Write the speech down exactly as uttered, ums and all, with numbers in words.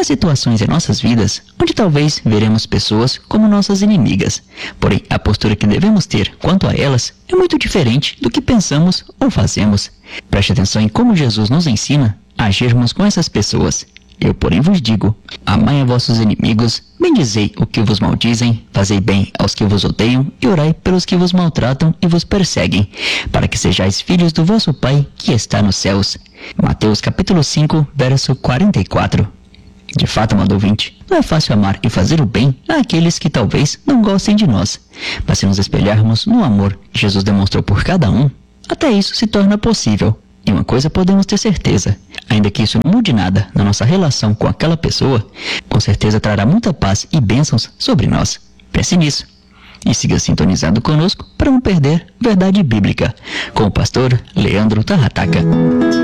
situações em nossas vidas onde talvez veremos pessoas como nossas inimigas. Porém, a postura que devemos ter quanto a elas é muito diferente do que pensamos ou fazemos. Preste atenção em como Jesus nos ensina a agirmos com essas pessoas. Eu, porém, vos digo: amai a vossos inimigos, bendizei o que vos maldizem, fazei bem aos que vos odeiam e orai pelos que vos maltratam e vos perseguem, para que sejais filhos do vosso Pai que está nos céus. Mateus capítulo cinco, verso quarenta e quatro. De fato, amado ouvinte, não é fácil amar e fazer o bem àqueles que talvez não gostem de nós. Mas se nos espelharmos no amor que Jesus demonstrou por cada um, até isso se torna possível. E uma coisa podemos ter certeza: ainda que isso não mude nada na nossa relação com aquela pessoa, com certeza trará muita paz e bênçãos sobre nós. Pense nisso. E siga sintonizado conosco para não perder Verdade Bíblica, com o pastor Leandro Tarrataca.